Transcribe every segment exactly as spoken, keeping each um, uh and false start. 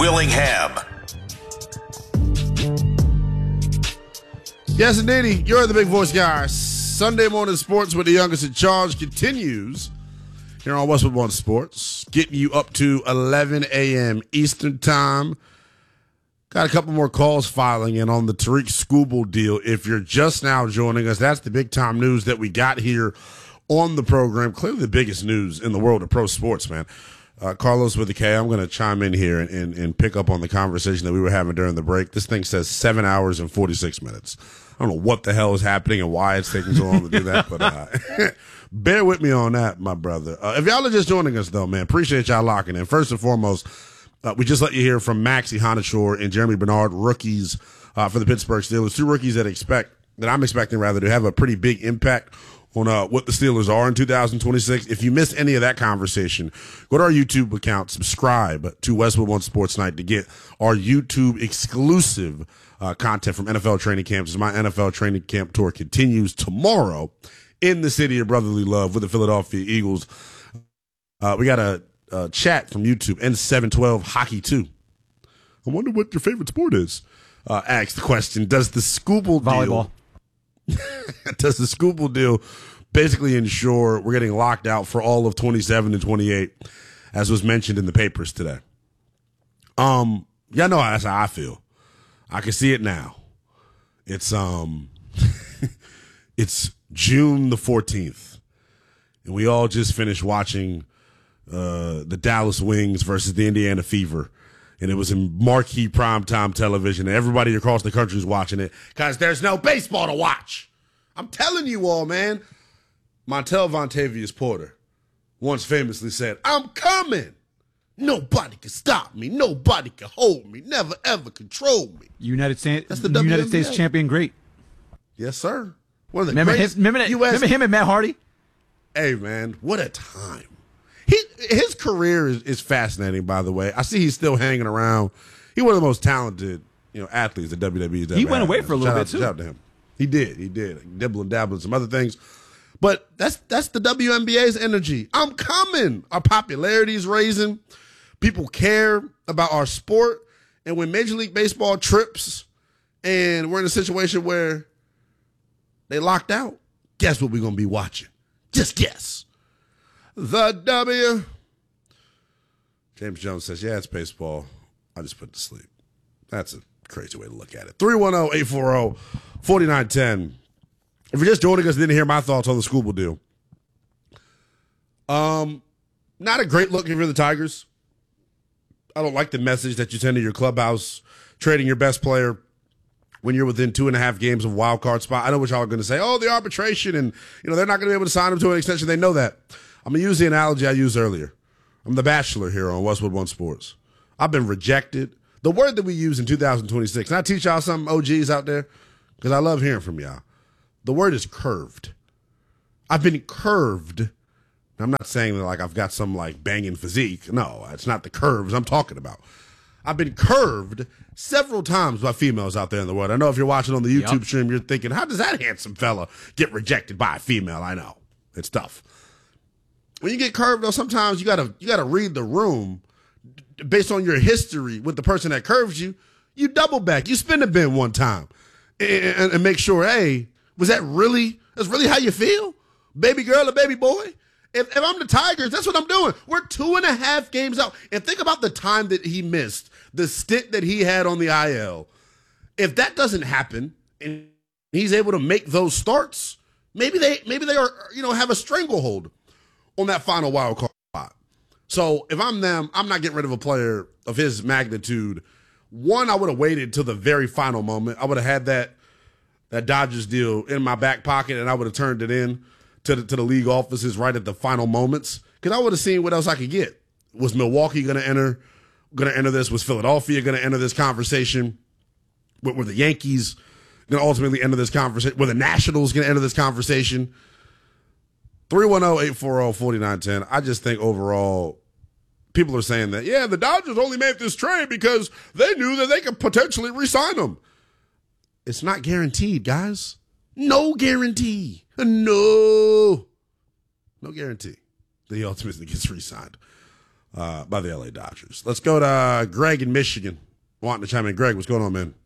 Willingham. Yes, indeed. You're the big voice guy. Sunday morning sports with the youngest in charge continues here on Westwood One Sports, getting you up to eleven a.m. Eastern Time. Got a couple more calls filing in on the Tariq Skubal deal. If you're just now joining us, that's the big time news that we got here on the program. Clearly the biggest news in the world of pro sports, man. Uh, Carlos with the K, I'm going to chime in here and, and, and pick up on the conversation that we were having during the break. This thing says seven hours and forty-six minutes. I don't know what the hell is happening and why it's taking so long to do that, but uh, bear with me on that, my brother. Uh, if y'all are just joining us, though, man, appreciate y'all locking in. First and foremost, uh, we just let you hear from Maxie Hanashore and Jeremy Bernard, rookies uh, for the Pittsburgh Steelers. Two rookies that expect that I'm expecting rather to have a pretty big impact on uh, what the Steelers are in two thousand twenty-six. If you missed any of that conversation, go to our YouTube account, subscribe to Westwood One Sports Night to get our YouTube exclusive uh, content from N F L training camps. As my N F L training camp tour continues tomorrow in the city of brotherly love with the Philadelphia Eagles. Uh, we got a, a chat from YouTube, N seven twelve Hockey two. I wonder what your favorite sport is. Uh, asked the question, does the Skubal Volleyball. deal... Does the Skubal deal basically ensure we're getting locked out for all of twenty-seven and twenty-eight, as was mentioned in the papers today? Um, yeah, no, that's how I feel. I can see it now. It's um, it's June the fourteenth, and we all just finished watching uh, the Dallas Wings versus the Indiana Fever. And it was in marquee primetime television. And everybody across the country is watching it because there's no baseball to watch. I'm telling you all, man. Montel Vontavious Porter once famously said, I'm coming. Nobody can stop me. Nobody can hold me. Never, ever control me. United States, That's the United W N B A. States champion great. Yes, sir. One of the Remember, greatest his, remember, that, U S remember him and Matt Hardy? Hey, man, what a time. He, his career is, is fascinating, by the way. I see he's still hanging around. He's one of the most talented, you know, athletes that W W E's ever He went had. away for a little Shout bit, out, too. Shout out to him. He did. He did. Dibble and dabble and some other things. But that's that's the W N B A's energy. I'm coming. Our popularity is raising. People care about our sport. And when Major League Baseball trips and we're in a situation where they locked out, guess what we're going to be watching? Just guess. The W. James Jones says, yeah, it's baseball. I just put it to sleep. That's a crazy way to look at it. three one zero, eight four zero, four nine one zero. If you're just joining us and didn't hear my thoughts on the Skubal deal, um, not a great look if you're the Tigers. I don't like the message that you send to your clubhouse, trading your best player when you're within two and a half games of wild card spot. I know what y'all are going to say. Oh, the arbitration, and you know they're not going to be able to sign him to an extension. They know that. I'm going to use the analogy I used earlier. I'm the bachelor here on Westwood One Sports. I've been rejected. The word that we use in two thousand twenty-six, can I teach y'all some O Gs out there? Because I love hearing from y'all. The word is curved. I've been curved. I'm not saying that like I've got some like banging physique. No, it's not the curves I'm talking about. I've been curved several times by females out there in the world. I know if you're watching on the YouTube yep. stream, you're thinking, how does that handsome fella get rejected by a female? I know. It's tough. When you get curved, though, sometimes you gotta you gotta read the room based on your history with the person that curves you. You double back, you spin the bin one time, and, and, and make sure, hey, was that really that's really how you feel, baby girl or baby boy? If, if I'm the Tigers, that's what I'm doing. We're two and a half games out, and think about the time that he missed, the stint that he had on the I L. If that doesn't happen, and he's able to make those starts, maybe they maybe they are you know have a stranglehold on that final wild card spot. So if I'm them, I'm not getting rid of a player of his magnitude. One, I would have waited till the very final moment. I would have had that that Dodgers deal in my back pocket, and I would have turned it in to the, to the league offices right at the final moments, because I would have seen what else I could get. Was Milwaukee going to enter? Going to enter this? Was Philadelphia going to enter this conversation? Were, were the Yankees going to ultimately enter this conversation? Were the Nationals going to enter this conversation? three one zero, eight four zero, four nine one zero. I just think overall, people are saying that, yeah, the Dodgers only made this trade because they knew that they could potentially re-sign him. It's not guaranteed, guys. No guarantee. No. No guarantee that he ultimately gets re-signed. uh, by the L A Dodgers. Let's go to uh, Greg in Michigan. Wanting to chime in. Greg, what's going on, man?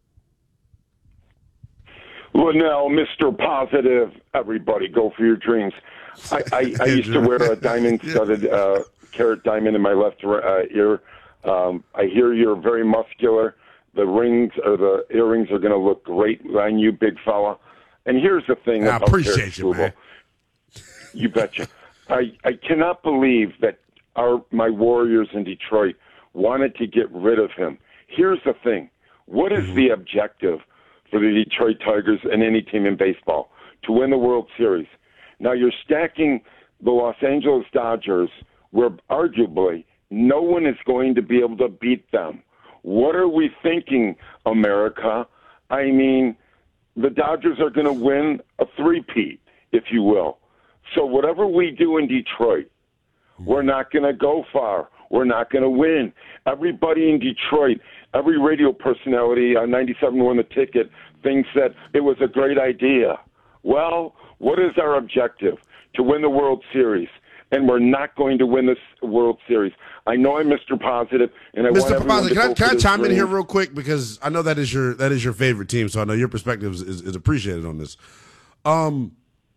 Linnell, Mister Positive, everybody, go for your dreams. I, I, I used to wear a diamond-studded uh, carat diamond in my left uh, ear. Um, I hear you're very muscular. The rings or the earrings are going to look great on you, big fella. And here's the thing I about appreciate you, man. You betcha. I, I cannot believe that our my Warriors in Detroit wanted to get rid of him. Here's the thing. What is mm-hmm. the objective for the Detroit Tigers and any team in baseball? To win the World Series. Now you're stacking the Los Angeles Dodgers where arguably no one is going to be able to beat them. What are we thinking, America? I mean, the Dodgers are going to win a three-peat, if you will. So whatever we do in Detroit, we're not going to go far. We're not going to win. Everybody in Detroit, every radio personality on ninety-seven point one The Ticket thinks that it was a great idea. Well, what is our objective? To win the World Series. And we're not going to win this World Series. I know I'm Mister Positive, and I Mister want everyone Positive, to can I, go can I chime dream. in here real quick because I know that is your that is your favorite team, so I know your perspective is, is, is appreciated on this. Um,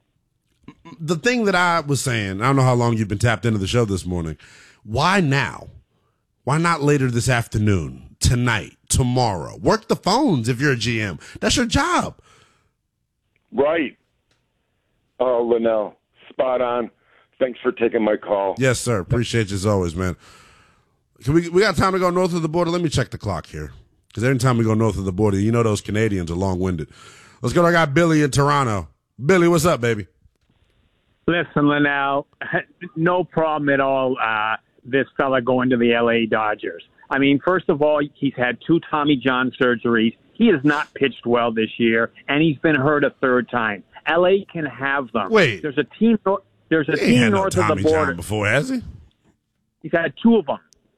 the thing that I was saying, I don't know how long you've been tapped into the show this morning. Why now? Why not later this afternoon, tonight, tomorrow? Work the phones if you're a G M. That's your job. Right. Oh, Linnell, spot on. Thanks for taking my call. Yes, sir. Appreciate you as always, man. Can we we got time to go north of the border? Let me check the clock here. Because every time we go north of the border, you know those Canadians are long-winded. Let's go. I got Billy in Toronto. Billy, what's up, baby? Listen, Linnell, no problem at all, uh, this fella going to the L A Dodgers. I mean, first of all, he's had two Tommy John surgeries. He has not pitched well this year, and he's been hurt a third time. L A can have them. Wait. There's a team... There's a he team ain't had north no of Tommy the border. John before, has he? He's had two of them.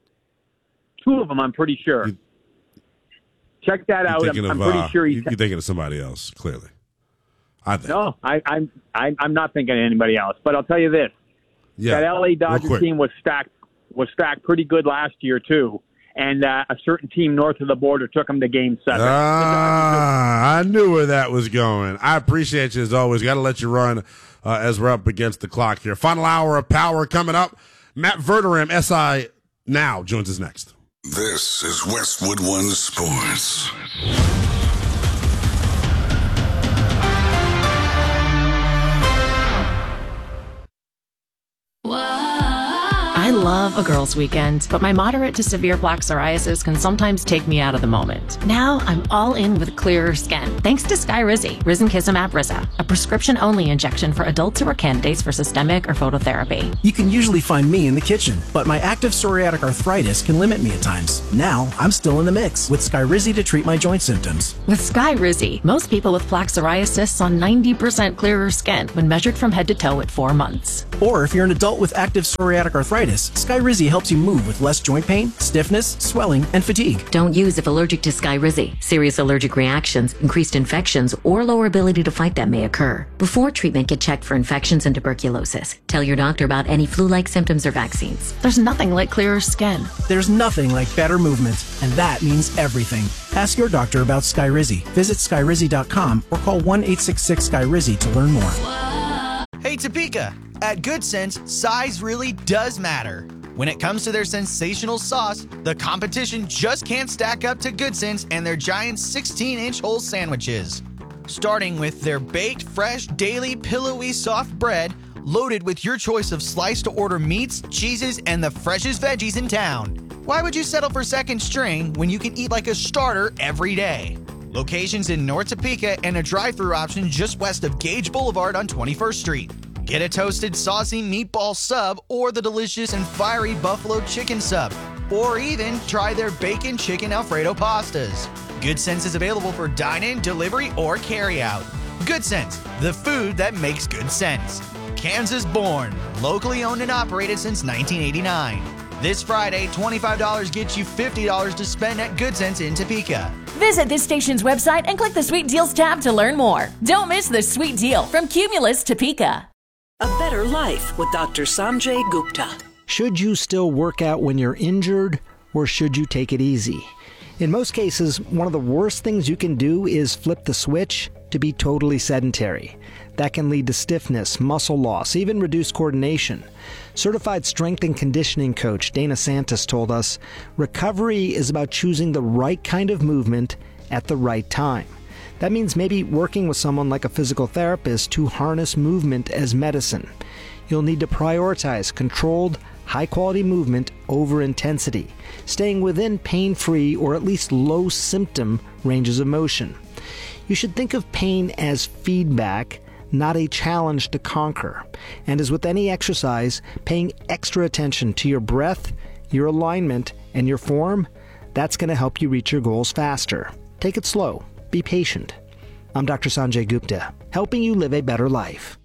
Two of them, I'm pretty sure. You, Check that out. I'm, of, I'm pretty uh, sure he's. You're thinking of somebody else, clearly. I think. No, I, I'm. I, I'm not thinking of anybody else. But I'll tell you this: yeah, that L A Dodgers team was stacked. Was stacked pretty good last year too, and uh, a certain team north of the border took them to Game Seven. Ah, I knew where that was going. I appreciate you as always. Got to let you run. Uh, as we're up against the clock here. Final hour of power coming up. Matt Verderame, S I Now, joins us next. This is Westwood One Sports. I love a girls' weekend, but my moderate to severe plaque psoriasis can sometimes take me out of the moment. Now I'm all in with clearer skin, thanks to Skyrizi, Risankizumab Riza, a prescription-only injection for adults who are candidates for systemic or phototherapy. You can usually find me in the kitchen, but my active psoriatic arthritis can limit me at times. Now I'm still in the mix with Skyrizi to treat my joint symptoms. With Skyrizi, most people with plaque psoriasis saw ninety percent clearer skin when measured from head to toe at four months. Or if you're an adult with active psoriatic arthritis, Skyrizi helps you move with less joint pain, stiffness, swelling, and fatigue. Don't use if allergic to Skyrizi. Serious allergic reactions, increased infections, or lower ability to fight them may occur. Before treatment, get checked for infections and tuberculosis. Tell your doctor about any flu-like symptoms or vaccines. There's nothing like clearer skin. There's nothing like better movement, and that means everything. Ask your doctor about Skyrizi. Visit Skyrizi dot com or call one eight six six Skyrizi to learn more. Hey Topeka, at Good Sense, size really does matter. When it comes to their sensational sauce, the competition just can't stack up to Good Sense and their giant sixteen inch whole sandwiches. Starting with their baked, fresh, daily, pillowy, soft bread, loaded with your choice of sliced-to-order meats, cheeses, and the freshest veggies in town. Why would you settle for second string when you can eat like a starter every day? Locations in North Topeka and a drive-thru option just west of Gage Boulevard on twenty-first street. Get a toasted, saucy meatball sub or the delicious and fiery buffalo chicken sub. Or even try their bacon chicken Alfredo pastas. Good Sense is available for dine-in, delivery, or carry-out. Good Sense, the food that makes good sense. Kansas born, locally owned and operated since nineteen eighty-nine. This Friday, twenty-five dollars gets you fifty dollars to spend at Good Sense in Topeka. Visit this station's website and click the Sweet Deals tab to learn more. Don't miss the sweet deal from Cumulus Topeka. A better life with Doctor Sanjay Gupta. Should you still work out when you're injured, or should you take it easy? In most cases, one of the worst things you can do is flip the switch to be totally sedentary. That can lead to stiffness, muscle loss, even reduced coordination. Certified strength and conditioning coach Dana Santos told us, recovery is about choosing the right kind of movement at the right time. That means maybe working with someone like a physical therapist to harness movement as medicine. You'll need to prioritize controlled, high-quality movement over intensity, staying within pain-free or at least low-symptom ranges of motion. You should think of pain as feedback, not a challenge to conquer. And as with any exercise, paying extra attention to your breath, your alignment, and your form, that's going to help you reach your goals faster. Take it slow. Be patient. I'm Doctor Sanjay Gupta, helping you live a better life.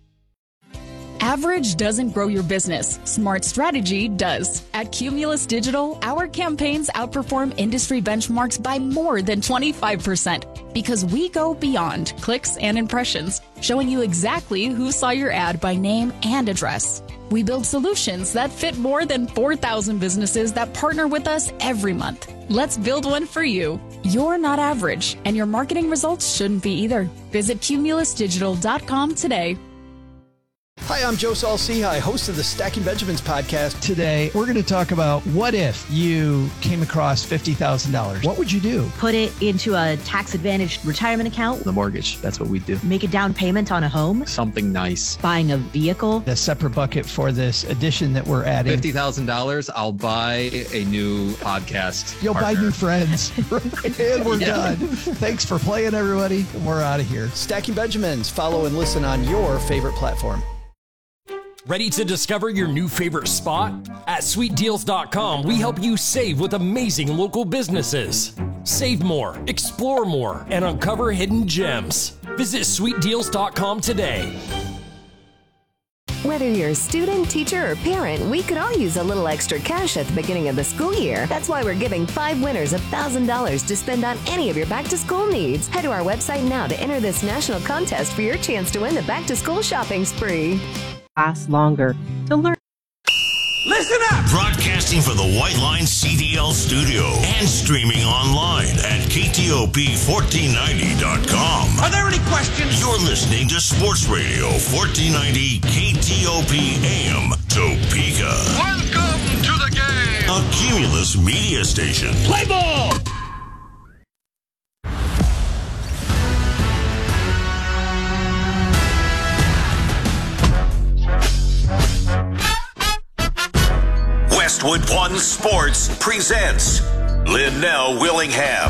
Average doesn't grow your business. Smart strategy does. At Cumulus Digital, our campaigns outperform industry benchmarks by more than twenty-five percent because we go beyond clicks and impressions, showing you exactly who saw your ad by name and address. We build solutions that fit more than four thousand businesses that partner with us every month. Let's build one for you. You're not average, and your marketing results shouldn't be either. Visit cumulus digital dot com today. Hi, I'm Joe Saul-Sehy, host of the Stacking Benjamins podcast. Today, we're going to talk about what if you came across fifty thousand dollars. What would you do? Put it into a tax-advantaged retirement account. The mortgage, that's what we do. Make a down payment on a home. Something nice. Buying a vehicle. A separate bucket for this addition that we're adding. fifty thousand dollars, I'll buy a new podcast You'll partner. buy new friends. And we're yeah. done. Thanks for playing, everybody. We're out of here. Stacking Benjamins. Follow and listen on your favorite platform. Ready to discover your new favorite spot? At sweet deals dot com, we help you save with amazing local businesses. Save more, explore more, and uncover hidden gems. Visit sweet deals dot com today. Whether you're a student, teacher, or parent, we could all use a little extra cash at the beginning of the school year. That's why we're giving five winners one thousand dollars to spend on any of your back-to-school needs. Head to our website now to enter this national contest for your chance to win the back-to-school shopping spree. Last longer to learn. Listen up! Broadcasting for the White Line C D L studio and streaming online at K T O P fourteen ninety dot com. Are there any questions? You're listening to Sports Radio fourteen ninety K T O P A M Topeka. Welcome to the game! A Cumulus media station. Play ball! Westwood One Sports presents Linnell Willingham.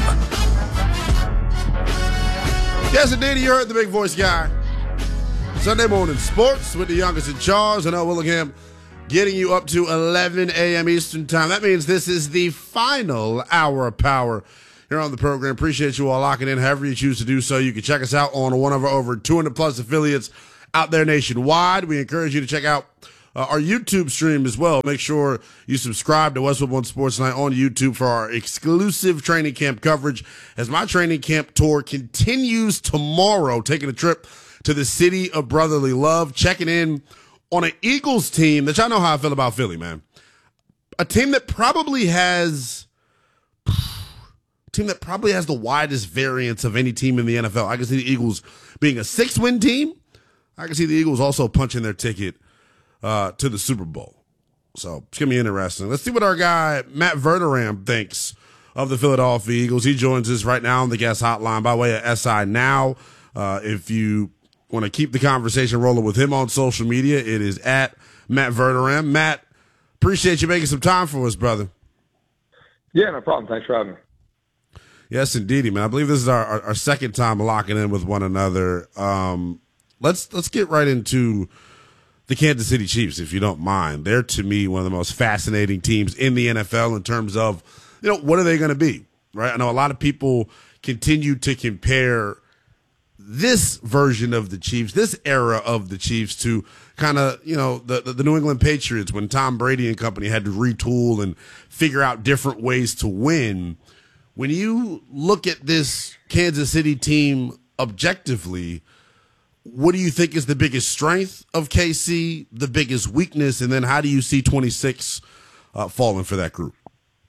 Yes, indeed, you heard the big voice guy. Sunday morning sports with the youngest in charge, Linnell Willingham, getting you up to eleven a.m. Eastern time. That means this is the final hour of power here on the program. Appreciate you all locking in however you choose to do so. You can check us out on one of our over two hundred plus affiliates out there nationwide. We encourage you to check out Uh, our YouTube stream as well. Make sure you subscribe to Westwood One Sports Night on YouTube for our exclusive training camp coverage as my training camp tour continues tomorrow, taking a trip to the city of brotherly love, checking in on an Eagles team that y'all know how I feel about Philly, man. A team that probably has a team that probably has the widest variance of any team in the N F L. I can see the Eagles being a six-win team. I can see the Eagles also punching their ticket Uh, to the Super Bowl. So it's going to be interesting. Let's see what our guy, Matt Verderam, thinks of the Philadelphia Eagles. He joins us right now on the guest hotline by way of S I Now. Uh, if you want to keep the conversation rolling with him on social media, it is at Matt Verderam. Matt, appreciate you making some time for us, brother. Yeah, no problem. Thanks for having me. Yes, indeedy, man. I believe this is our, our, our second time locking in with one another. Um, let's let's get right into the Kansas City Chiefs, if you don't mind. They're, to me, one of the most fascinating teams in the N F L in terms of, you know, what are they going to be, right? I know a lot of people continue to compare this version of the Chiefs, this era of the Chiefs, to kind of, you know, the, the, the New England Patriots when Tom Brady and company had to retool and figure out different ways to win. When you look at this Kansas City team objectively, what do you think is the biggest strength of K C, the biggest weakness, and then how do you see twenty-six uh, falling for that group?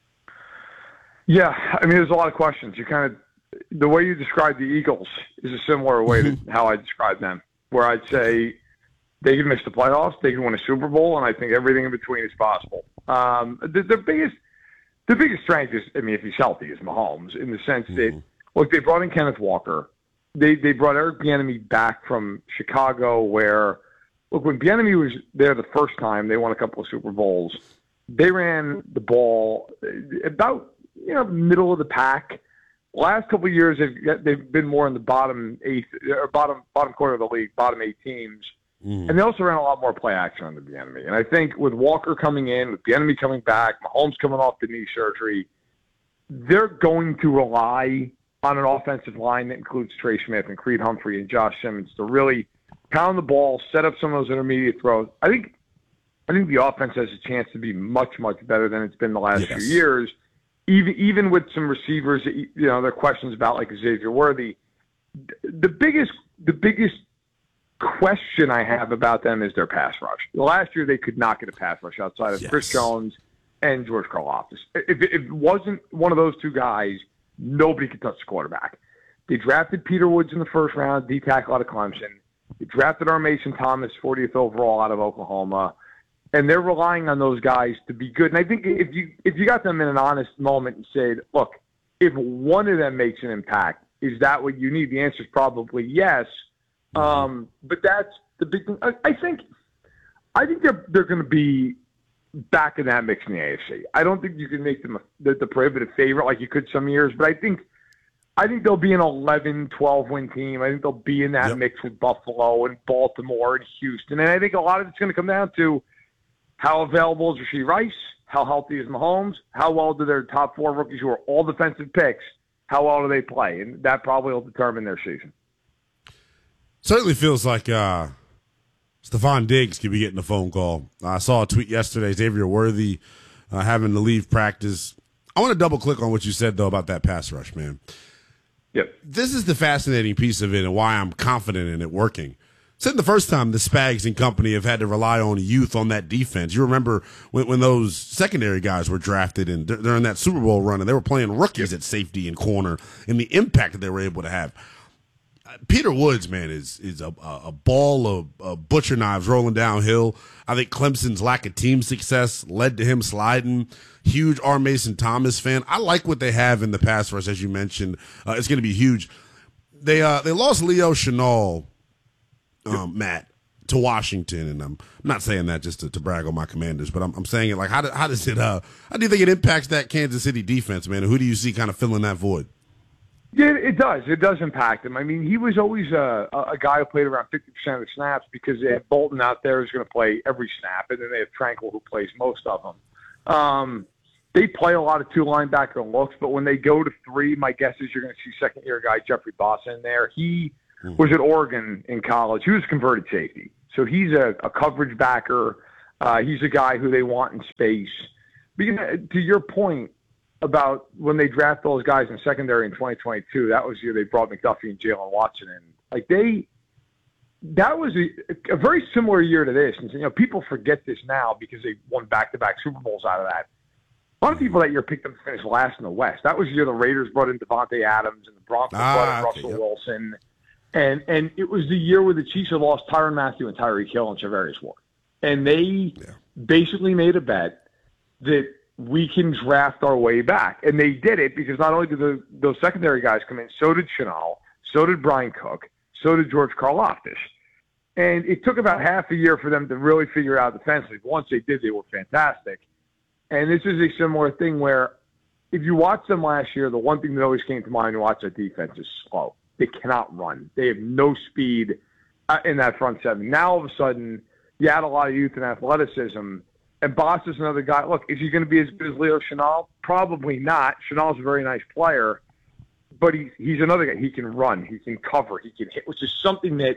Yeah, I mean, there's a lot of questions. You kind of the way you describe the Eagles is a similar way to how I describe them, where I'd say they can miss the playoffs, they can win a Super Bowl, and I think everything in between is possible. Um, the, the biggest, the biggest strength is, I mean, if he's healthy, is Mahomes in the sense mm-hmm. that look, they brought in Kenneth Walker, they they brought Eric Bieniemy back from Chicago, where look when Bieniemy was there the first time, they won a couple of Super Bowls. They ran the ball about you know middle of the pack. Last couple of years, they've they've been more in the bottom eighth or bottom bottom quarter of the league, bottom eight teams, mm. and they also ran a lot more play action on the Bieniemy. And I think with Walker coming in, with Bieniemy coming back, Mahomes coming off the knee surgery, they're going to rely on an offensive line that includes Trey Smith and Creed Humphrey and Josh Simmons to really pound the ball, set up some of those intermediate throws. I think I think the offense has a chance to be much much better than it's been the last yes. few years. Even even with some receivers, that, you know, there are questions about like Xavier Worthy. The biggest the biggest question I have about them is their pass rush. Last year they could not get a pass rush outside of yes. Chris Jones and George Karlaftis. If, if it wasn't one of those two guys, nobody could touch the quarterback. They drafted Peter Woods in the first round, D tackle out of Clemson. They drafted our Mason Thomas, fortieth overall out of Oklahoma. And they're relying on those guys to be good. And I think if you if you got them in an honest moment and said, look, if one of them makes an impact, is that what you need? The answer is probably yes. Um, but that's the big thing. I, I think I think they're they're going to be back in that mix in the A F C. I don't think you can make them a, the, the prohibitive favorite like you could some years, but I think I think they'll be an eleven, twelve win team. I think they'll be in that yep. mix with Buffalo and Baltimore and Houston. And I think a lot of it's going to come down to how available is Rashee Rice? How healthy is Mahomes? How well do their top four rookies who are all defensive picks, how well do they play? And that probably will determine their season. Certainly feels like uh, Stephon Diggs could be getting a phone call. I saw a tweet yesterday, Xavier Worthy uh, having to leave practice. I want to double-click on what you said, though, about that pass rush, man. Yep. This is the fascinating piece of it and why I'm confident in it working. Said the first time the Spags and company have had to rely on youth on that defense. You remember when, when those secondary guys were drafted and during that Super Bowl run and they were playing rookies at safety and corner and the impact that they were able to have. Uh, Peter Woods, man, is is a, a ball of, of butcher knives rolling downhill. I think Clemson's lack of team success led to him sliding. Huge R. Mason Thomas fan. I like what they have in the pass rush, as you mentioned. Uh, it's going to be huge. They uh, they lost Leo Chenal. Um, Matt, to Washington, and I'm not saying that just to, to brag on my Commanders, but I'm, I'm saying it like how, do, how does it uh how do you think it impacts that Kansas City defense, man? Who do you see kind of filling that void? Yeah, it does. It does impact him. I mean, he was always a, a guy who played around fifty percent of the snaps because they had Bolton out there who's going to play every snap, and then they have Tranquil who plays most of them. Um, they play a lot of two linebacker looks, but when they go to three, my guess is you're going to see second year guy Jeffrey Boss in there. He was at Oregon in college. He was a converted safety. So he's a, a coverage backer. Uh, he's a guy who they want in space. But, you know, to your point about when they draft those guys in secondary in twenty twenty-two, that was the year they brought McDuffie and Jalen Watson in. Like they, that was a, a very similar year to this. And, you know, people forget this now because they won back-to-back Super Bowls out of that. A lot of people that year picked them to finish last in the West. That was the year the Raiders brought in Devontae Adams and the Broncos ah, brought in Russell okay, yep. Wilson. And and it was the year where the Chiefs had lost Tyrann Mathieu and Tyreek Hill and Charvarius Ward. And they yeah. basically made a bet that we can draft our way back. And they did it because not only did the, those secondary guys come in, so did Chenal, so did Brian Cook, so did George Karlaftis. And it took about half a year for them to really figure out defensively. Once they did, they were fantastic. And this is a similar thing where if you watch them last year, the one thing that always came to mind when you watch that defense is slow. They cannot run. They have no speed uh, in that front seven. Now, all of a sudden, you add a lot of youth and athleticism, and Boss is another guy. Look, is he going to be as good as Leo Chenal? Probably not. Chenal's a very nice player, but he, he's another guy. He can run. He can cover. He can hit, which is something that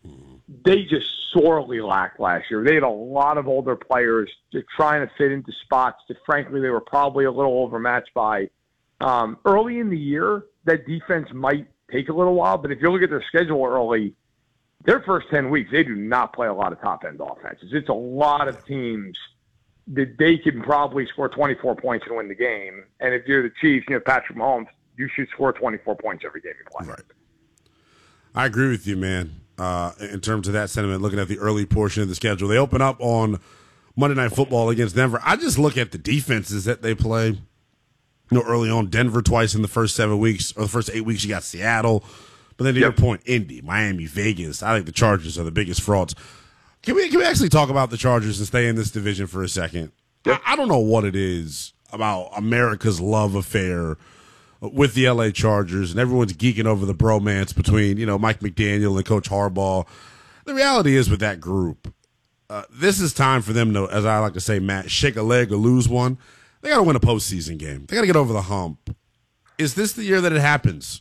they just sorely lacked last year. They had a lot of older players just trying to fit into spots that, frankly, they were probably a little overmatched by. Um, early in the year, that defense might take a little while, but if you look at their schedule early, their first ten weeks, they do not play a lot of top-end offenses. It's a lot of teams that they can probably score twenty-four points and win the game. And if you're the Chiefs, you know, Patrick Mahomes, you should score twenty-four points every game you play. Right. I agree with you, man, uh, in terms of that sentiment, looking at the early portion of the schedule. They open up on Monday Night Football against Denver. I just look at the defenses that they play. You know, early on, Denver twice in the first seven weeks, or the first eight weeks, you got Seattle. But then to yep. your point, Indy, Miami, Vegas. I think the Chargers are the biggest frauds. Can we can we actually talk about the Chargers and stay in this division for a second? Yep. I, I don't know what it is about America's love affair with the L A Chargers, and everyone's geeking over the bromance between, you know, Mike McDaniel and Coach Harbaugh. The reality is with that group, uh, this is time for them to, as I like to say, Matt, shake a leg or lose one. They got to win a postseason game. They got to get over the hump. Is this the year that it happens?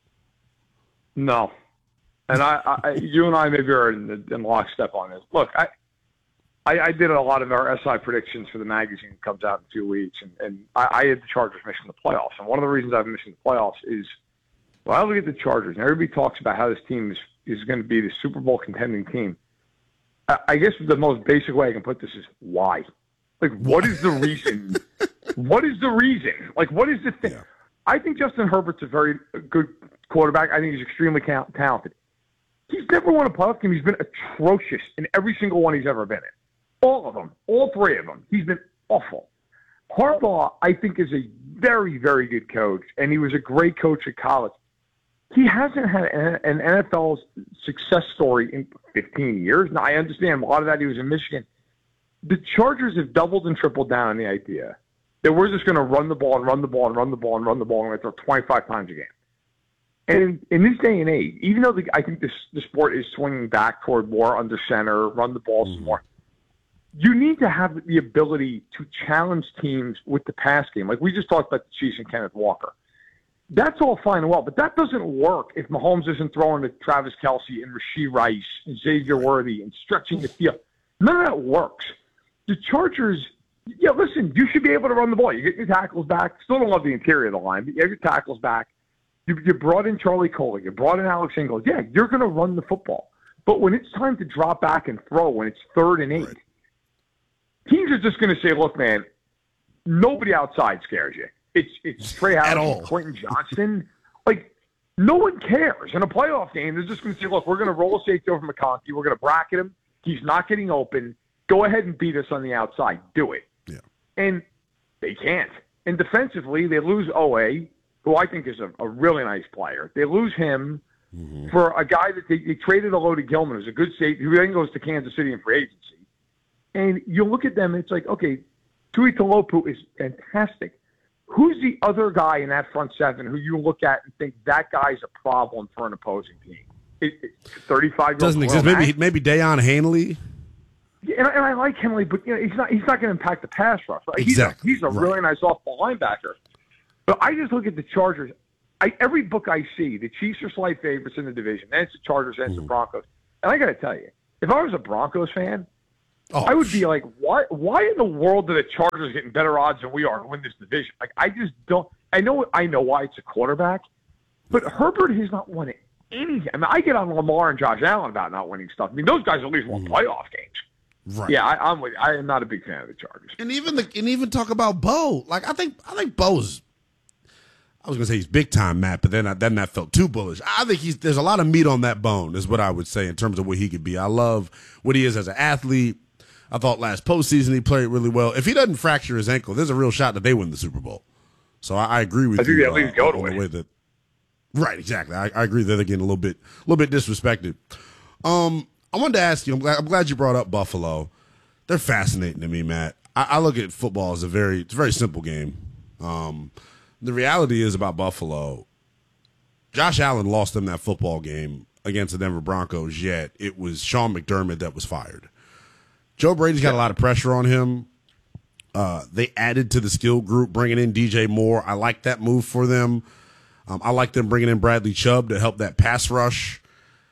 No. And I, I, you and I maybe are in, the, in lockstep on this. Look, I, I, I did a lot of our S I predictions for the magazine that comes out in two weeks, and, and I, I had the Chargers missing the playoffs. And one of the reasons I've missing the playoffs is, well, I look at the Chargers, and everybody talks about how this team is, is going to be the Super Bowl contending team. I, I guess the most basic way I can put this is why. Like, what is the reason? What is the reason? Like, what is the thing? Yeah. I think Justin Herbert's a very good quarterback. I think he's extremely talented. He's never won a playoff game. He's been atrocious in every single one he's ever been in. All of them. All three of them. He's been awful. Harbaugh, I think, is a very, very good coach, and he was a great coach at college. He hasn't had an N F L success story in fifteen years. Now, I understand a lot of that he was in Michigan. The Chargers have doubled and tripled down on the idea that we're just going to run the ball and run the ball and run the ball and run the ball and we're going to throw twenty-five times a game. And in, in this day and age, even though the, I think this, the sport is swinging back toward more under center, run the ball mm-hmm. some more, you need to have the ability to challenge teams with the pass game. Like we just talked about the Chiefs and Kenneth Walker. That's all fine and well, but that doesn't work if Mahomes isn't throwing to Travis Kelce and Rashee Rice and Xavier Worthy and stretching the field. None of that works. The Chargers, yeah, listen, you should be able to run the ball. You get your tackles back. Still don't love the interior of the line, but you have your tackles back. You, you brought in Charlie Kohler. You brought in Alex Ingalls. Yeah, you're going to run the football. But when it's time to drop back and throw, when it's third and eight, right. teams are just going to say, look, man, nobody outside scares you. It's it's Trey Howard, Quentin Johnston. Like, no one cares. In a playoff game, they're just going to say, look, we're going to roll a safety over McConkey. We're going to bracket him. He's not getting open. Go ahead and beat us on the outside. Do it. Yeah. And they can't. And defensively, they lose O A, who I think is a, a really nice player. They lose him mm-hmm. for a guy that they, they traded a load to Gilman, who's a good safety, who then goes to Kansas City in free agency. And you look at them, and it's like, okay, Tui Tuipulotu is fantastic. Who's the other guy in that front seven who you look at and think that guy's a problem for an opposing team? It, it, thirty-five doesn't exist. Maybe maybe Deion Hanley. Yeah, and, and I like Henley, but you know he's not he's not going to impact the pass rush. Right? Exactly. He's a, he's a right. really nice off-ball linebacker. But I just look at the Chargers. I, every book I see, the Chiefs are slight favorites in the division. Then it's the Chargers, then it's mm-hmm. the Broncos. And I got to tell you, if I was a Broncos fan, oh, I would be like, why Why in the world are the Chargers getting better odds than we are to win this division? Like, I just don't. I know I know why it's a quarterback, but Herbert has not won anything. I mean, I get on Lamar and Josh Allen about not winning stuff. I mean, those guys at least won mm-hmm. playoff games. Right. Yeah, I, I'm with. I am not a big fan of the Chargers. And even the and even talk about Bo. Like I think I think Bo's. I was gonna say he's big time, Matt, but then I, then that felt too bullish. I think he's there's a lot of meat on that bone, is what I would say in terms of what he could be. I love what he is as an athlete. I thought last postseason he played really well. If he doesn't fracture his ankle, there's a real shot that they win the Super Bowl. So I, I agree with I you. I think they at least go to the it. way that. Right, exactly. I, I agree that they're getting a little bit a little bit disrespected. Um, I wanted to ask you. I'm glad, I'm glad you brought up Buffalo. They're fascinating to me, Matt. I, I look at football as a very, it's a very simple game. Um, the reality is about Buffalo, Josh Allen lost them that football game against the Denver Broncos, yet it was Sean McDermott that was fired. Joe Brady's got a lot of pressure on him. Uh, they added to the skill group, bringing in D J Moore. I like that move for them. Um, I like them bringing in Bradley Chubb to help that pass rush.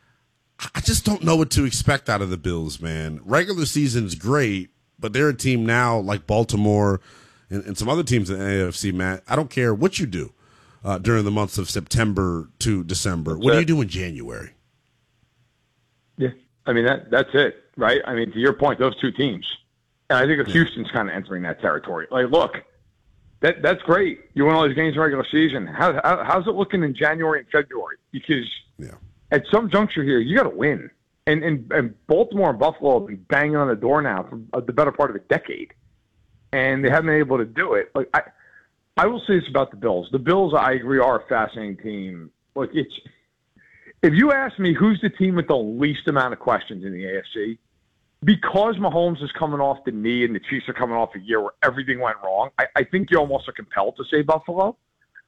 I just don't know what to expect out of the Bills, man. Regular season's great, but they're a team now like Baltimore and, and some other teams in the A F C, Matt. I don't care what you do uh, during the months of September to December. What do you do in January? Yeah, I mean, that that's it, right? I mean, to your point, those two teams. And I think if Houston's kind of entering that territory. Like, look, that that's great. You win all these games in regular season. How, how how's it looking in January and February? Because yeah. at some juncture here, you got to win. And, and and Baltimore and Buffalo have been banging on the door now for the better part of a decade, and they haven't been able to do it. Like I, I will say this about the Bills. The Bills, I agree, are a fascinating team. Like it's, if you ask me who's the team with the least amount of questions in the A F C, because Mahomes is coming off the knee and the Chiefs are coming off a year where everything went wrong, I, I think you almost are compelled to say Buffalo.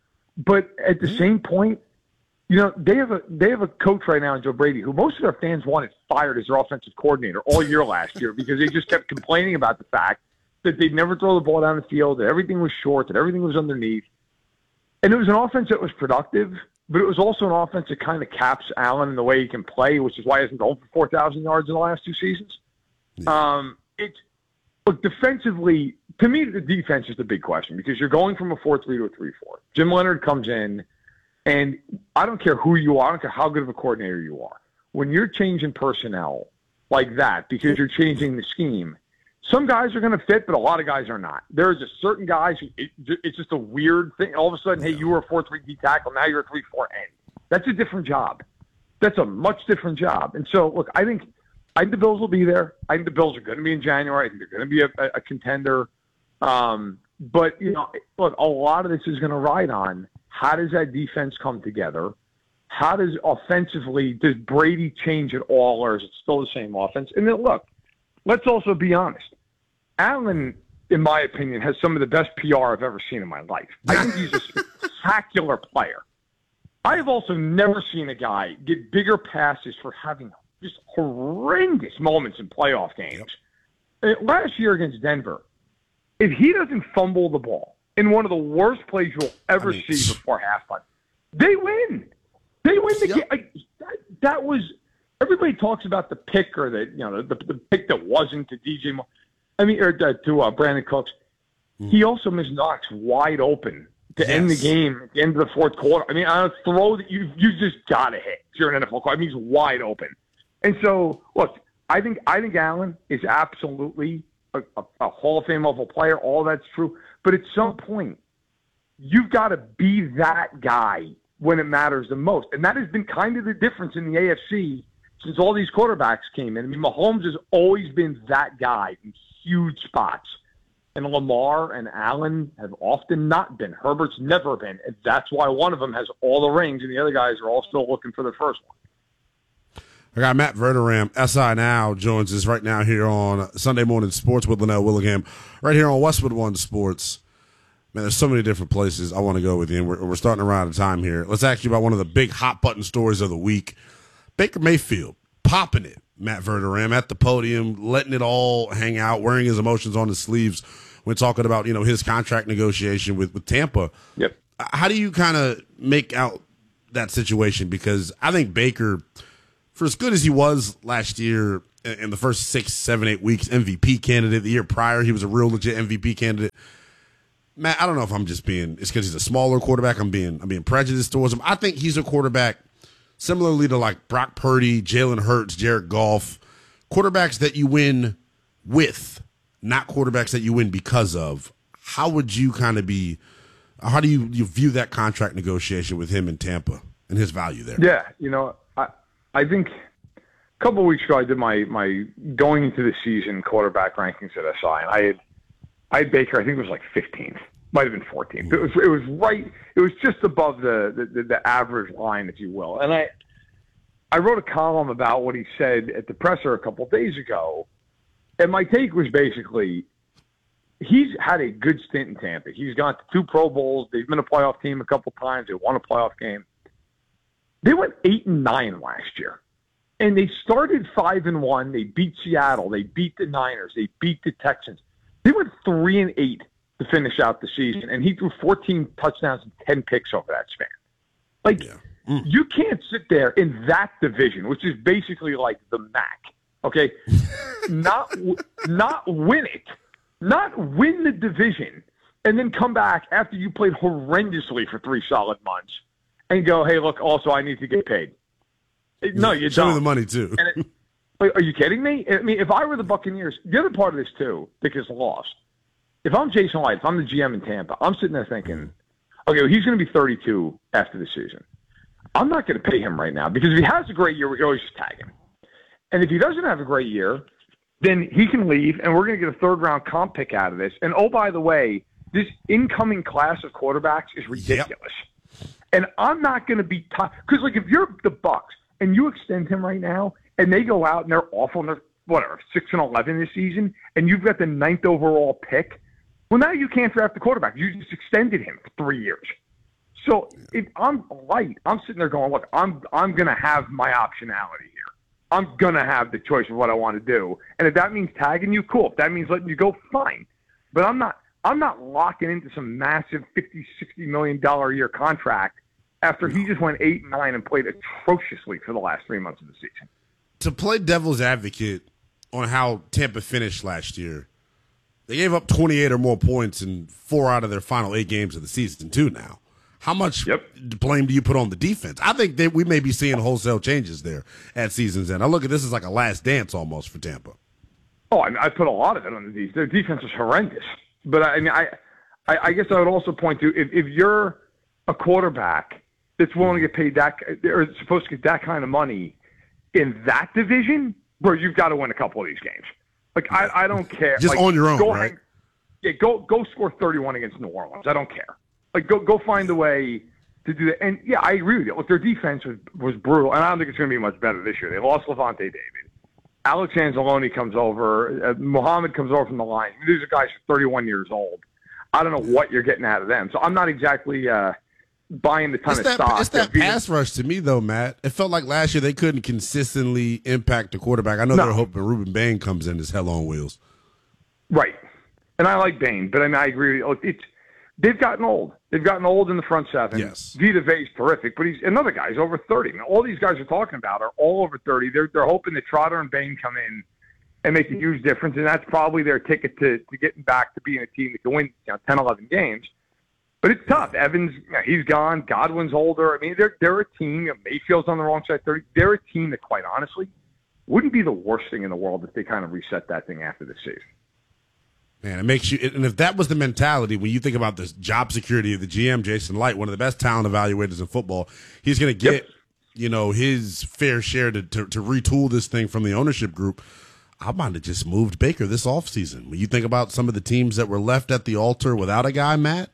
But at the mm-hmm. same point, you know, they have a they have a coach right now in Joe Brady who most of their fans wanted fired as their offensive coordinator all year last year because they just kept complaining about the fact that they'd never throw the ball down the field, that everything was short, that everything was underneath. And it was an offense that was productive, but it was also an offense that kind of caps Allen in the way he can play, which is why he hasn't gone for four thousand yards in the last two seasons. Yeah. Um, it's look, defensively, to me, the defense is the big question because you're going from a four three to a three four. Jim Leonard comes in. And I don't care who you are. I don't care how good of a coordinator you are. When you're changing personnel like that because you're changing the scheme, some guys are going to fit, but a lot of guys are not. There's just certain guys, who, it, it's just a weird thing. All of a sudden, hey, you were a four three D tackle. Now you're a three four end. That's a different job. That's a much different job. And so, look, I think, I think the Bills will be there. I think the Bills are going to be in January. I think they're going to be a, a, a contender. Um, but, you know, look, a lot of this is going to ride on how does that defense come together? How does offensively, does Brady change at all, or is it still the same offense? And then, look, let's also be honest. Allen, in my opinion, has some of the best P R I've ever seen in my life. I think he's a spectacular player. I have also never seen a guy get bigger passes for having just horrendous moments in playoff games. Yep. Last year against Denver, if he doesn't fumble the ball, in one of the worst plays you'll ever I mean, see before halftime, they win. They win the yep. game. Like, that, that was everybody talks about the pick or the you know the, the pick that wasn't to D J. Mo- I mean, or to, to uh, Brandon Cooks. Mm. He also missed Knox wide open to yes. end the game at the end of the fourth quarter. I mean, on a throw that you you just gotta hit. If you're an N F L player, I mean, he's wide open. And so, look, I think I think Allen is absolutely a, a, a Hall of Fame level player. All that's true. But at some point, you've got to be that guy when it matters the most. And that has been kind of the difference in the A F C since all these quarterbacks came in. I mean, Mahomes has always been that guy in huge spots. And Lamar and Allen have often not been. Herbert's never been. And that's why one of them has all the rings and the other guys are all still looking for their first one. I got Matt Verderame, S I Now, joins us right now here on Sunday Morning Sports with Linnell Willingham, right here on Westwood One Sports. Man, there's so many different places I want to go with you, and we're, we're starting to run out of time here. Let's ask you about one of the big hot-button stories of the week. Baker Mayfield, popping it, Matt Verderame, at the podium, letting it all hang out, wearing his emotions on his sleeves when talking about, you know, his contract negotiation with, with Tampa. Yep. How do you kind of make out that situation? Because I think Baker – for as good as he was last year in the first six, seven, eight weeks, M V P candidate. The year prior, he was a real legit M V P candidate. Matt, I don't know if I'm just being, it's because he's a smaller quarterback. I'm being, I'm being prejudiced towards him. I think he's a quarterback similarly to like Brock Purdy, Jalen Hurts, Jared Goff, quarterbacks that you win with, not quarterbacks that you win because of. How would you kind of be, how do you, you view that contract negotiation with him in Tampa and his value there? Yeah, you know, I think a couple of weeks ago I did my, my going into the season quarterback rankings at S I, and I had I had Baker. I think it was like fifteenth, might have been fourteenth. It was it was right. It was just above the, the the average line, if you will. And I I wrote a column about what he said at the presser a couple of days ago, and my take was basically he's had a good stint in Tampa. He's gone to two Pro Bowls. They've been a playoff team a couple of times. They won a playoff game. They went eight and nine last year, and they started five and one. They beat Seattle. They beat the Niners. They beat the Texans. They went three and eight to finish out the season, and he threw fourteen touchdowns and ten picks over that span. Like yeah. mm. you can't sit there in that division, which is basically like the M A C. Okay, not not win it, not win the division, and then come back after you played horrendously for three solid months. And go, hey, look, also, I need to get paid. No, you Show don't. me the money, too. and, it, Like, are you kidding me? I mean, if I were the Buccaneers, the other part of this too, because lost. If I'm Jason Light, if I'm the G M in Tampa, I'm sitting there thinking, okay, well, he's going to be thirty-two after the season. I'm not going to pay him right now because if he has a great year, we can always just tag him. And if he doesn't have a great year, then he can leave, and we're going to get a third-round comp pick out of this. And, oh, by the way, this incoming class of quarterbacks is ridiculous. Yep. And I'm not going to be – because, like, if you're the Bucs and you extend him right now and they go out and they're awful and they're, whatever, six and eleven this season, and you've got the ninth overall pick, well, now you can't draft the quarterback. You just extended him for three years. So if I'm Light, I'm sitting there going, look, I'm I'm going to have my optionality here. I'm going to have the choice of what I want to do. And if that means tagging you, cool. If that means letting you go, fine. But I'm not I'm not locking into some massive fifty, sixty million dollars a year contract after he just went eight and nine and played atrociously for the last three months of the season. To play devil's advocate on how Tampa finished last year, they gave up twenty-eight or more points in four out of their final eight games of the season, too, now. How much yep. blame do you put on the defense? I think that we may be seeing wholesale changes there at season's end. I look at this as like a last dance almost for Tampa. Oh, I, mean, I put a lot of it on the defense. Their defense is horrendous. But, I mean, I, I, I guess I would also point to if, if you're a quarterback that's willing to get paid that or supposed to get that kind of money in that division, bro, you've got to win a couple of these games. Like, I, I don't care. Just like, on your own, go right? Hang, yeah, go go score thirty-one against New Orleans. I don't care. Like, go go find a way to do that. And, yeah, I agree with you. Look, their defense was, was brutal, and I don't think it's going to be much better this year. They lost Levante David. Alex Anzalone comes over. Uh, Muhammad comes over from the line. I mean, these are guys who are thirty-one years old. I don't know what you're getting out of them. So I'm not exactly uh, buying the ton it's of that, stock. It's that pass rush to me, though, Matt. It felt like last year they couldn't consistently impact the quarterback. I know no. they're hoping Ruben Bain comes in as hell on wheels. Right. And I like Bain, but I mean, I agree. With you. It's, they've gotten old. They've gotten old in the front seven. Yes. Vita Vea's terrific, but he's another guy's over thirty. Now, all these guys are talking about are all over thirty. They're they're hoping that Trotter and Bain come in and make a huge difference, and that's probably their ticket to, to getting back to being a team that can win, you know, ten, eleven games. But it's tough. Evans, you know, he's gone. Godwin's older. I mean, they're they're a team. You know, Mayfield's on the wrong side, thirty. They're a team that, quite honestly, wouldn't be the worst thing in the world if they kind of reset that thing after this season. Man, it makes you, and if that was the mentality when you think about the job security of the G M, Jason Light, one of the best talent evaluators in football, he's going to get, yep. you know, his fair share to, to to retool this thing from the ownership group. I might have just moved Baker this offseason. When you think about some of the teams that were left at the altar without a guy, Matt,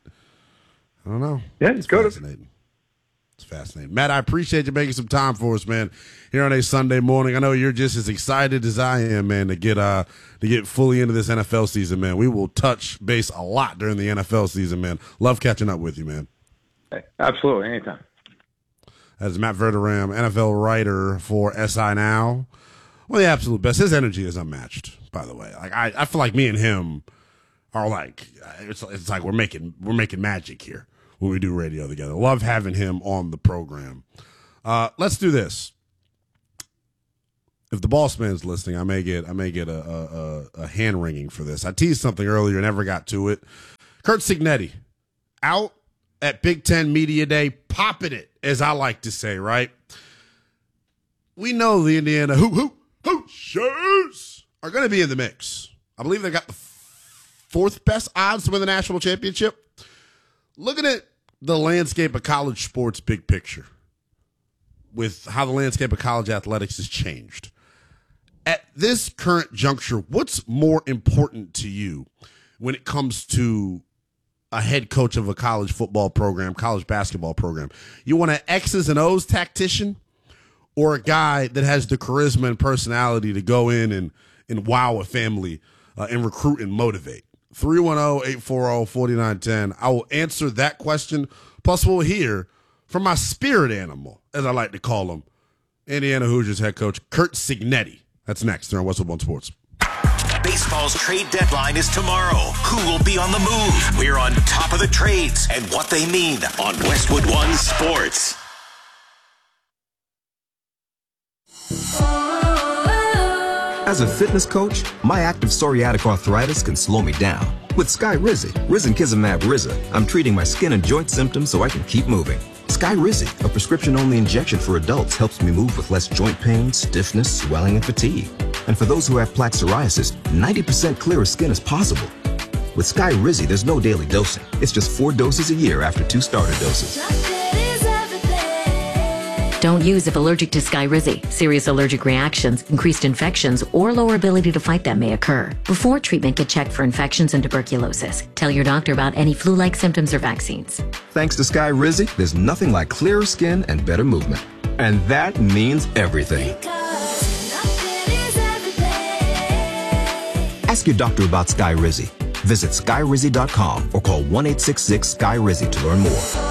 I don't know. Yeah, it's fascinating. It's fascinating. Matt, I appreciate you making some time for us, man, here on a Sunday morning. I know you're just as excited as I am, man, to get uh to get fully into this N F L season, man. We will touch base a lot during the N F L season, man. Love catching up with you, man. Hey, absolutely, anytime. That is Matt Verderame, N F L writer for S I Now. Well, the absolute best. His energy is unmatched, by the way. Like I, I feel like me and him are like it's it's like we're making we're making magic here when we do radio together. Love having him on the program. Uh, let's do this. If the boss man's listening, I may get I may get a, a, a hand wringing for this. I teased something earlier, never got to it. Curt Cignetti out at Big Ten Media Day, popping it, as I like to say, right? We know the Indiana Hoo Hoo Hoosiers are going to be in the mix. I believe they got the fourth best odds to win the national championship. Looking at the landscape of college sports big picture with how the landscape of college athletics has changed. At this current juncture, what's more important to you when it comes to a head coach of a college football program, college basketball program? You want an X's and O's tactician or a guy that has the charisma and personality to go in and, and wow a family uh, and recruit and motivate? three one zero, eight four zero, four nine one zero. I will answer that question. Plus, we'll hear from my spirit animal, as I like to call him, Indiana Hoosiers head coach Curt Cignetti. That's next here on Westwood One Sports. Baseball's trade deadline is tomorrow. Who will be on the move? We're on top of the trades and what they mean on Westwood One Sports. As a fitness coach, my active psoriatic arthritis can slow me down. With Skyrizi, Risankizumab Rizza, I'm treating my skin and joint symptoms so I can keep moving. Skyrizi, a prescription-only injection for adults, helps me move with less joint pain, stiffness, swelling, and fatigue. And for those who have plaque psoriasis, ninety percent clearer skin is possible. With Skyrizi, there's no daily dosing. It's just four doses a year after two starter doses. Don't use if allergic to Skyrizi. Serious allergic reactions, increased infections, or lower ability to fight them may occur. Before treatment, get checked for infections and tuberculosis. Tell your doctor about any flu-like symptoms or vaccines. Thanks to Skyrizi, there's nothing like clearer skin and better movement. And that means everything. Ask your doctor about Skyrizi. Visit Skyrizi dot com or call one eight six six Skyrizi to learn more.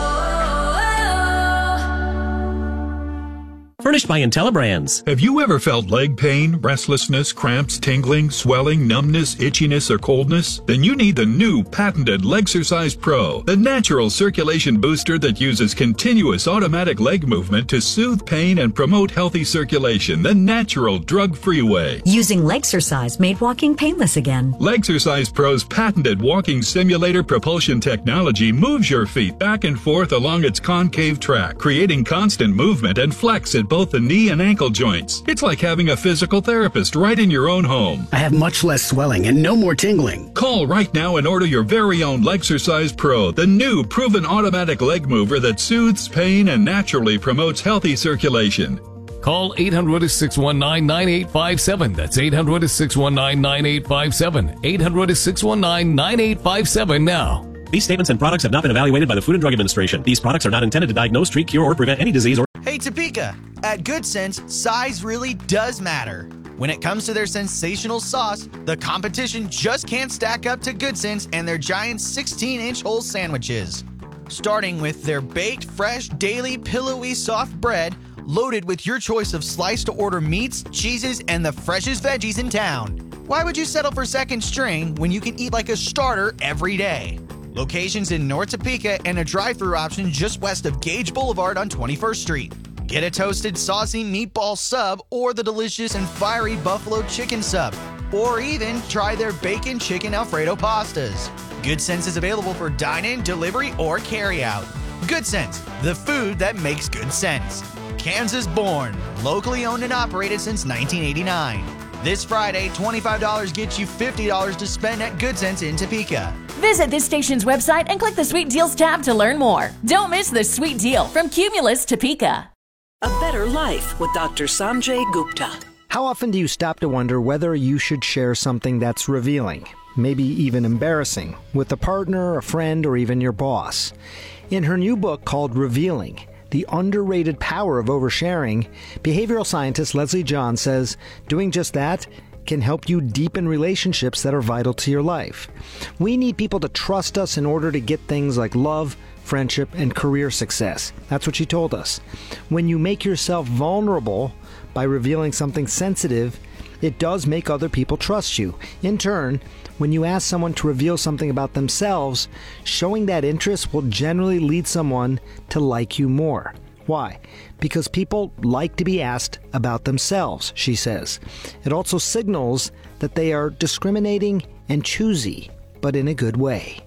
Furnished by IntelliBrands. Have you ever felt leg pain, restlessness, cramps, tingling, swelling, numbness, itchiness, or coldness? Then you need the new patented Legsercise Pro, the natural circulation booster that uses continuous automatic leg movement to soothe pain and promote healthy circulation the natural, drug-free way. Using Legsercise made walking painless again. Legsercise Pro's patented walking simulator propulsion technology moves your feet back and forth along its concave track, creating constant movement and flex at both the knee and ankle joints. It's like having a physical therapist right in your own home. I have much less swelling and no more tingling. Call right now and order your very own Legsercise Pro, the new proven automatic leg mover that soothes pain and naturally promotes healthy circulation. Call eight hundred, six one nine, nine eight five seven. That's eight hundred, six one nine, nine eight five seven. eight hundred, six one nine, nine eight five seven now. These statements and products have not been evaluated by the Food and Drug Administration. These products are not intended to diagnose, treat, cure, or prevent any disease or... Hey, Topeka! At Good Sense, size really does matter. When it comes to their sensational sauce, the competition just can't stack up to Good Sense and their giant sixteen-inch whole sandwiches. Starting with their baked, fresh, daily, pillowy, soft bread, loaded with your choice of sliced-to-order meats, cheeses, and the freshest veggies in town. Why would you settle for second string when you can eat like a starter every day? Locations in North Topeka and a drive-thru option just west of Gage Boulevard on twenty-first street. Get a toasted, saucy meatball sub or the delicious and fiery buffalo chicken sub. Or even try their bacon chicken Alfredo pastas. Good Sense is available for dine-in, delivery, or carry-out. Good Sense, the food that makes good sense. Kansas born, locally owned and operated since nineteen eighty-nine. This Friday, twenty-five dollars gets you fifty dollars to spend at Good Sense in Topeka. Visit this station's website and click the Sweet Deals tab to learn more. Don't miss the sweet deal from Cumulus Topeka. A better life with Doctor Sanjay Gupta. How often do you stop to wonder whether you should share something that's revealing, maybe even embarrassing, with a partner, a friend, or even your boss? In her new book called Revealing, The Underrated Power of Oversharing, behavioral scientist Leslie John says doing just that can help you deepen relationships that are vital to your life. We need people to trust us in order to get things like love, friendship, and career success. That's what she told us. When you make yourself vulnerable by revealing something sensitive, it does make other people trust you. In turn, when you ask someone to reveal something about themselves, showing that interest will generally lead someone to like you more. Why? Because people like to be asked about themselves, she says. It also signals that they are discriminating and choosy, but in a good way.